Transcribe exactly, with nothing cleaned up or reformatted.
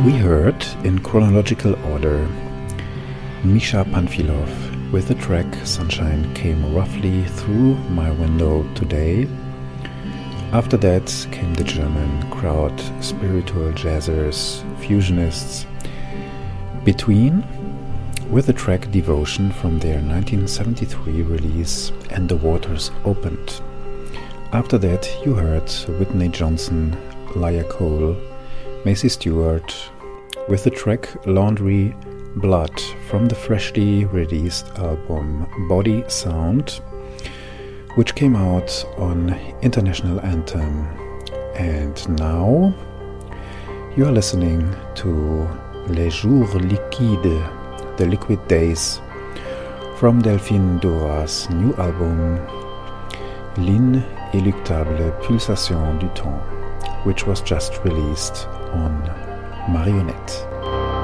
We heard, in chronological order, Misha Panfilov with the track Sunshine Came Roughly Through My Window Today. After that came the German crowd spiritual jazzers, fusionists, Between, with the track Devotion from their nineteen seventy-three release And the Waters Opened. After that you heard Whitney Johnson, Laya Cole, Macy Stewart with the track Laundry Blood from the freshly released album Body Sound, which came out on International Anthem. And now you are listening to Les Jours Liquides, The Liquid Days, from Delphine Dora's new album L'inéluctable pulsation du temps, which was just released on Marionette.